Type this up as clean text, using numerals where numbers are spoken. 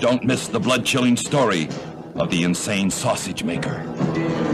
Don't miss the blood-chilling story of the insane sausage maker.